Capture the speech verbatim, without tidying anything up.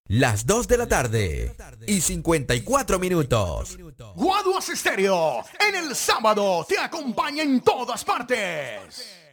Las dos de la tarde y cincuenta y cuatro minutos. Guaduas Estéreo, en el sábado te acompaña en todas partes.